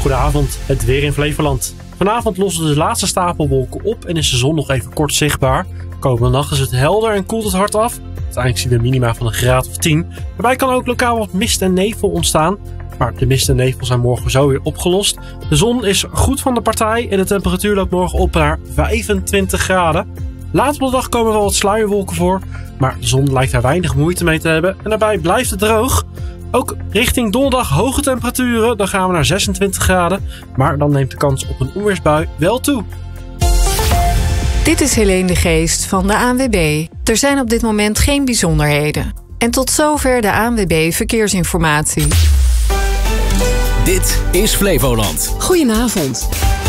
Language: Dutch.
Goedenavond, het weer in Flevoland. Vanavond lossen de laatste stapelwolken op en is de zon nog even kort zichtbaar. Komende nacht is het helder en koelt het hard af. Uiteindelijk zien we minima van een graad of 10. Daarbij kan ook lokaal wat mist en nevel ontstaan. Maar de mist en nevel zijn morgen zo weer opgelost. De zon is goed van de partij en de temperatuur loopt morgen op naar 25 graden. Later op de dag komen wel wat sluierwolken voor. Maar de zon lijkt daar weinig moeite mee te hebben en daarbij blijft het droog. Ook richting donderdag hoge temperaturen, dan gaan we naar 26 graden. Maar dan neemt de kans op een onweersbui wel toe. Dit is Helene de Geest van de ANWB. Er zijn op dit moment geen bijzonderheden. En tot zover de ANWB Verkeersinformatie. Dit is Flevoland. Goedenavond.